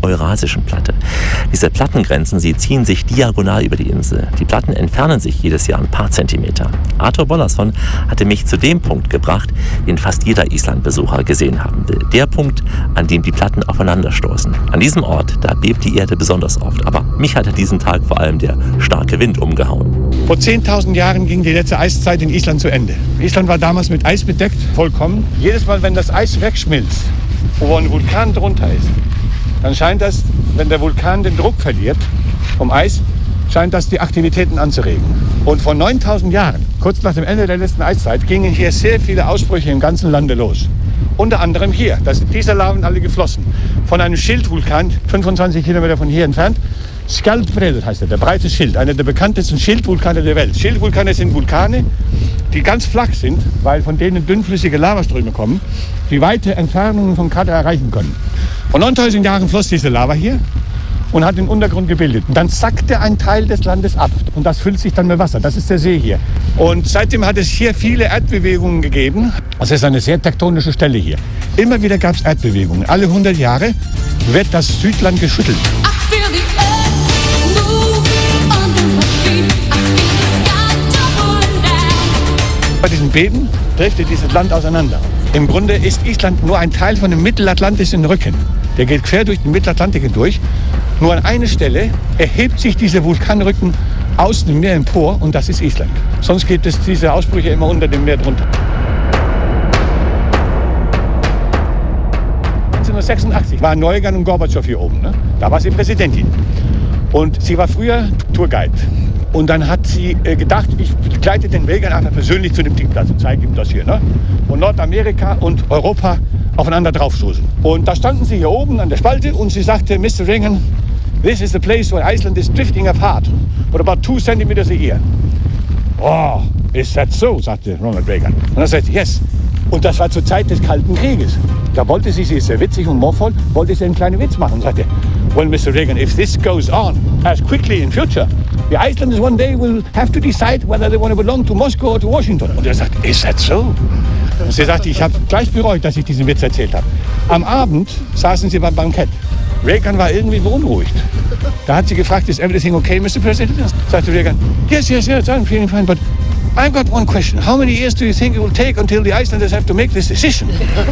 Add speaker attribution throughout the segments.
Speaker 1: Eurasischen Platte. Diese Plattengrenzen, sie ziehen sich diagonal über die Insel. Die Platten entfernen sich jedes Jahr ein paar Zentimeter. Arthur Bollasson hatte mich zu dem Punkt gebracht, den fast jeder Islandbesucher gesehen haben will. Der Punkt, an dem die Platten aufeinanderstoßen. An diesem Ort, da bebt die Erde besonders oft. Aber mich hat an diesem Tag vor allem der starke Wind umgehauen.
Speaker 2: Vor 10.000 Jahren ging die letzte Eiszeit in Island zu Ende. Island war damals mit Eis bedeckt, vollkommen. Jedes Mal, wenn das Eis wegschmilzt, wo ein Vulkan drunter ist, dann scheint das, wenn der Vulkan den Druck verliert vom Eis, scheint das die Aktivitäten anzuregen. Und vor 9.000 Jahren, kurz nach dem Ende der letzten Eiszeit, gingen hier sehr viele Ausbrüche im ganzen Lande los. Unter anderem hier. Diese Laven alle geflossen. Von einem Schildvulkan, 25 Kilometer von hier entfernt. Skjaldbreidur heißt er, der breite Schild, einer der bekanntesten Schildvulkane der Welt. Schildvulkane sind Vulkane, die ganz flach sind, weil von denen dünnflüssige Lavaströme kommen, die weite Entfernungen vom Krater erreichen können. Vor 9.000 Jahren floss diese Lava hier und hat den Untergrund gebildet. Und dann sackte ein Teil des Landes ab und das füllt sich dann mit Wasser. Das ist der See hier. Und seitdem hat es hier viele Erdbewegungen gegeben. Das ist eine sehr tektonische Stelle hier. Immer wieder gab es Erdbewegungen. Alle 100 Jahre wird das Südland geschüttelt. Bei diesen Beben driftet dieses Land auseinander. Im Grunde ist Island nur ein Teil von dem mittelatlantischen Rücken. Der geht quer durch den Mittelatlantik hindurch. Nur an einer Stelle erhebt sich dieser Vulkanrücken aus dem Meer empor und das ist Island. Sonst gibt es diese Ausbrüche immer unter dem Meer drunter. 1986 waren Neugan und Gorbatschow hier oben. Ne? Da war sie Präsidentin. Und sie war früher Tourguide. Und dann hat sie gedacht, ich begleite den Reagan einfach persönlich zu dem Tingplatz und zeige ihm das hier. Ne? Und Nordamerika und Europa aufeinander draufstoßen. Und da standen sie hier oben an der Spalte und sie sagte, Mr. Reagan, this is the place where Iceland is drifting apart. For about 2 centimeters a year. Oh, is that so? Sagte Ronald Reagan. Und dann sagte sie, yes. Und das war zur Zeit des Kalten Krieges. Da wollte sie ist sehr witzig und humorvoll, wollte sie einen kleinen Witz machen. Und sagte, well, Mr. Reagan, if this goes on as quickly in future, the Icelanders one day will have to decide whether they want to belong to Moscow or to Washington. Und er sagt, is that so? Und sie sagte, ich habe gleich bereut, dass ich diesen Witz erzählt habe. Am Abend saßen sie beim Bankett. Reagan war irgendwie beunruhigt. Da hat sie gefragt, is everything okay, Mr. President? Sagte Reagan, yes, I'm feeling fine, but I've got one question. How many years do you think it will take until the Icelanders have to make this decision?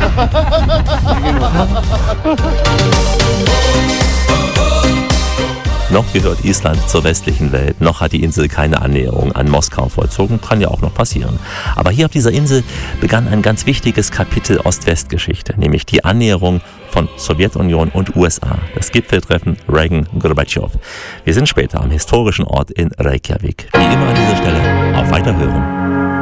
Speaker 1: Noch gehört Island zur westlichen Welt, noch hat die Insel keine Annäherung an Moskau vollzogen, kann ja auch noch passieren. Aber hier auf dieser Insel begann ein ganz wichtiges Kapitel Ost-West-Geschichte, nämlich die Annäherung von Sowjetunion und USA, das Gipfeltreffen Reagan-Gorbatschow. Wir sind später am historischen Ort in Reykjavik. Wie immer an dieser Stelle, auf Weiterhören.